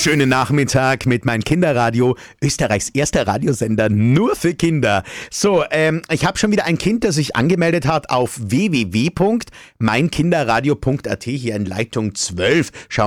Schönen Nachmittag mit meinem Kinderradio, Österreichs erster Radiosender nur für Kinder. So, ich habe schon wieder ein Kind, das sich angemeldet hat auf www.meinkinderradio.at, hier in Leitung 12. Schauen